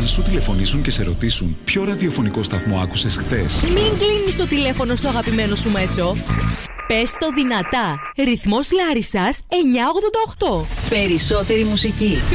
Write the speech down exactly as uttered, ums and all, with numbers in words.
Αν σου τηλεφωνήσουν και σε ρωτήσουν ποιο ραδιοφωνικό σταθμό άκουσες χθες, μην κλείνεις το τηλέφωνο στο αγαπημένο σου μέσο. Πες το δυνατά. Ρυθμός Λάρισσας εννιακόσια ογδόντα οκτώ. Περισσότερη μουσική.